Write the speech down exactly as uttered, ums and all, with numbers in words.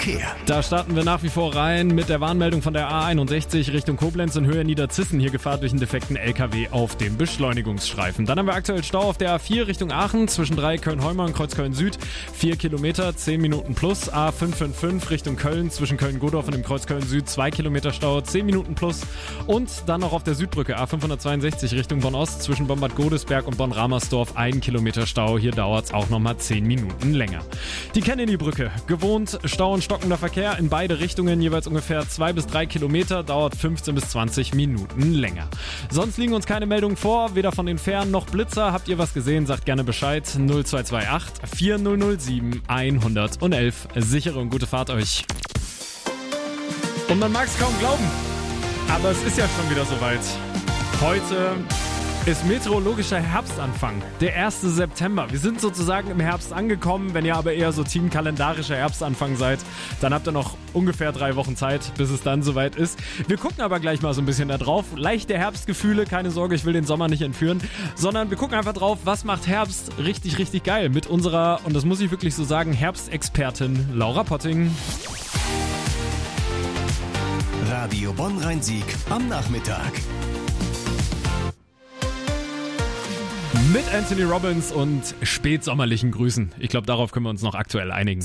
Da starten wir nach wie vor rein mit der Warnmeldung von der A einundsechzig Richtung Koblenz in Höhe Niederzissen. Hier Gefahr durch einen defekten L K W auf dem Beschleunigungsstreifen. Dann haben wir aktuell Stau auf der A vier Richtung Aachen zwischen drei Köln-Heumer und Kreuz Köln-Süd. vier Kilometer, zehn Minuten plus. A fünf fünf fünf Richtung Köln zwischen Köln-Godorf und dem Kreuz Köln-Süd. zwei Kilometer Stau, zehn Minuten plus. Und dann noch auf der Südbrücke A fünfhundertzweiundsechzig Richtung Bonn-Ost zwischen Bombad Godesberg und Bonn-Ramersdorf. ein Kilometer Stau. Hier dauert es auch nochmal zehn Minuten länger. Die Kennedy-Brücke. Gewohnt Stau und stockender Verkehr in beide Richtungen, jeweils ungefähr zwei bis drei Kilometer, dauert fünfzehn bis zwanzig Minuten länger. Sonst liegen uns keine Meldungen vor, weder von den Fähren noch Blitzer. Habt ihr was gesehen, sagt gerne Bescheid. null zwei zwei acht, vier null null sieben, eins null eins. Sichere und gute Fahrt euch. Und man mag es kaum glauben, aber es ist ja schon wieder soweit. Heute ist meteorologischer Herbstanfang, der erste September. Wir sind sozusagen im Herbst angekommen. Wenn ihr aber eher so Team kalendarischer Herbstanfang seid, dann habt ihr noch ungefähr drei Wochen Zeit, bis es dann soweit ist. Wir gucken aber gleich mal so ein bisschen da drauf. Leichte Herbstgefühle, keine Sorge, ich will den Sommer nicht entführen, sondern wir gucken einfach drauf, was macht Herbst richtig, richtig geil mit unserer, und das muss ich wirklich so sagen, Herbstexpertin Laura Potting. Radio Bonn-Rhein-Sieg am Nachmittag. Mit Anthony Robbins und spätsommerlichen Grüßen. Ich glaube, darauf können wir uns noch aktuell einigen.